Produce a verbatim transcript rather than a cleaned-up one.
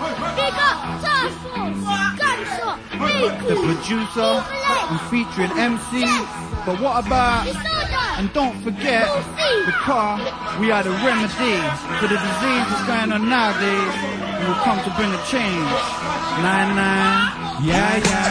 Big up Task Force, Gunshot, The producer, and featuring M C. But what about, and don't forget, the car, we are the remedy to the disease that's going on nowadays, and we'll come to bring a change. Nine nine, yeah yeah.